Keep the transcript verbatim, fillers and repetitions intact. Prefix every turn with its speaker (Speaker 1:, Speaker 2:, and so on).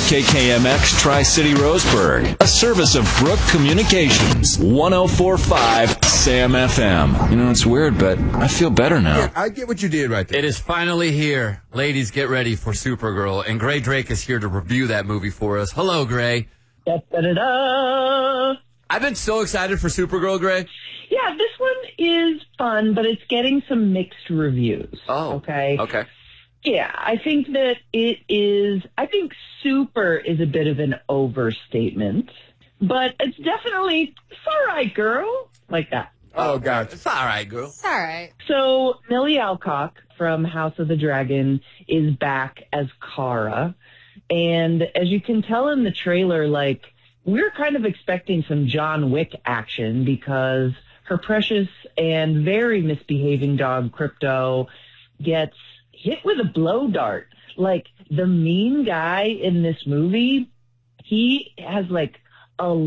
Speaker 1: K K M X Tri-City Roseburg, a service of Brook Communications, one oh four point five Sam F M. You know, it's weird, but I feel better now.
Speaker 2: Yeah, I get what you did right there.
Speaker 3: It is finally here. Ladies, get ready for Supergirl. And Gray Drake is here to review that movie for us. Hello, Gray.
Speaker 4: Da, da, da, da.
Speaker 3: I've been so excited for Supergirl, Gray.
Speaker 4: Yeah, this one is fun, but it's getting some mixed reviews.
Speaker 3: Oh,
Speaker 4: okay.
Speaker 3: Okay.
Speaker 4: Yeah, I think that it is, I think super is a bit of an overstatement, but it's definitely, it's all right, girl, like that.
Speaker 2: Oh, God.
Speaker 3: It's all right, girl.
Speaker 5: It's all right.
Speaker 4: So Millie Alcock from House of the Dragon is back as Kara, and as you can tell in the trailer, like, we're kind of expecting some John Wick action because her precious and very misbehaving dog, Crypto, gets hit with a blow dart. Like, the mean guy in this movie, he has, like, a